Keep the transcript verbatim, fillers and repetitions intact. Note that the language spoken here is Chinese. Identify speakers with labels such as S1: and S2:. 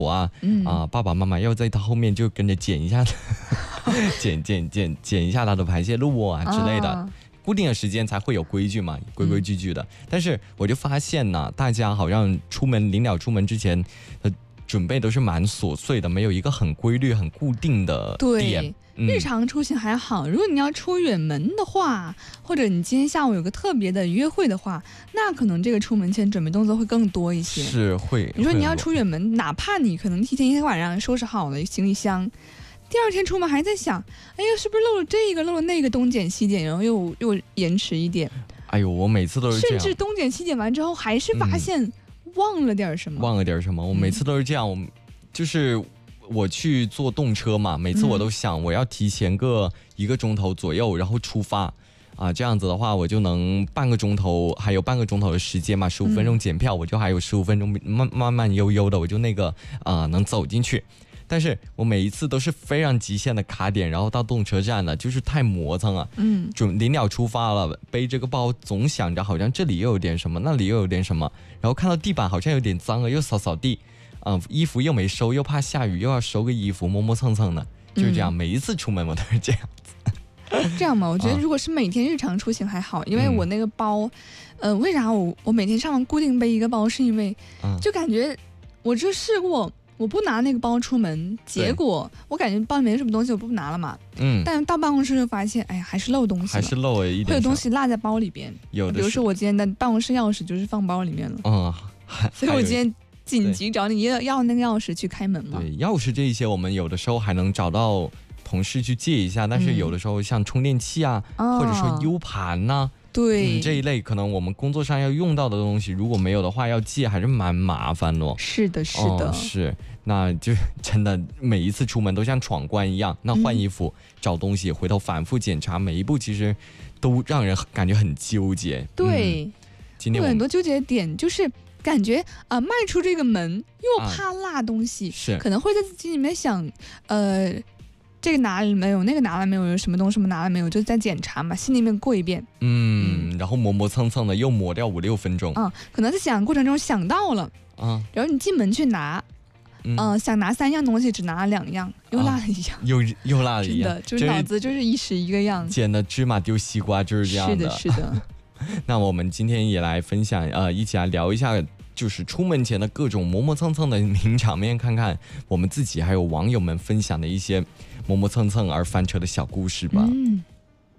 S1: 我啊，嗯啊、呃，爸爸妈妈要在他后面就跟着剪一下，剪剪剪剪一下他的排泄路啊之类的。啊固定的时间才会有规矩嘛，规规矩矩的、嗯、但是我就发现呢，大家好像出门临了出门之前的准备都是蛮琐碎的，没有一个很规律很固定的点。
S2: 对、嗯、日常出行还好，如果你要出远门的话，或者你今天下午有个特别的约会的话，那可能这个出门前准备动作会更多一些。
S1: 是会，
S2: 你说你要出远门，哪怕你可能提前一天晚上收拾好了行李箱，第二天出门还在想，哎呀，是不是漏了这个漏了那个，东捡西捡，然后又又延迟一点。
S1: 哎呦，我每次都是这样，
S2: 甚至东捡西捡完之后，还是发现忘了点什么，
S1: 嗯、忘了点什么。我每次都是这样，我就是我去坐动车嘛，每次我都想我要提前个一个钟头左右，然后出发。啊，这样子的话，我就能半个钟头，还有半个钟头的时间嘛，十五分钟检票，嗯、我就还有十五分钟慢慢慢悠悠的，我就那个啊、呃、能走进去。但是我每一次都是非常极限的卡点，然后到动车站了，就是太磨蹭了。嗯，准临了出发了，背这个包总想着好像这里又有点什么，那里又有点什么，然后看到地板好像有点脏了，又扫扫地，啊、呃，衣服又没收，又怕下雨，又要收个衣服，磨磨蹭蹭的，就是这样。嗯、每一次出门我都是这样子。
S2: 这样嘛，我觉得如果是每天日常出行还好，因为我那个包，呃，为啥我我每天上完固定背一个包，是因为就感觉我就试过。我不拿那个包出门，结果我感觉包里面什么东西我不拿了嘛，嗯，但到办公室就发现，哎呀，还是漏东西了，
S1: 还是漏了一点，
S2: 会有东西落在包里边，
S1: 有的，
S2: 比如说我今天的办公室钥匙就是放包里面了，
S1: 嗯，
S2: 所以我今天紧急找你要要那个钥匙去开门嘛。
S1: 对，钥匙这一些我们有的时候还能找到同事去借一下，但是有的时候像充电器啊，嗯、或者说 U 盘呐、啊。
S2: 对、
S1: 嗯，这一类可能我们工作上要用到的东西，如果没有的话，要借还是蛮麻烦的。
S2: 是的，是的，
S1: 哦、是，那就真的每一次出门都像闯关一样。那换衣服、嗯、找东西，回头反复检查，每一步其实都让人感觉很纠结。
S2: 对，
S1: 嗯、今天
S2: 有很多纠结点，就是感觉啊、呃，迈出这个门又怕落东西，啊、
S1: 是
S2: 可能会在自己里面想，呃。这个拿了没有？那个拿了没有？有什么东西什么拿了没有？就再检查嘛，心里面过一遍。
S1: 嗯，嗯然后磨磨蹭蹭的又磨掉五六分钟。
S2: 啊、嗯，可能在想过程中想到了啊，然后你进门去拿，嗯、呃，想拿三样东西只拿了两样，又落了一样，
S1: 啊、又又落了一样，
S2: 真的就是脑子就是一时一个样。
S1: 捡的芝麻丢西瓜就是这样的。
S2: 是的，是的。
S1: 那我们今天也来分享，呃，一起来聊一下。就是出门前的各种磨磨蹭蹭的名场面，看看我们自己还有网友们分享的一些磨磨蹭蹭而翻车的小故事吧。嗯。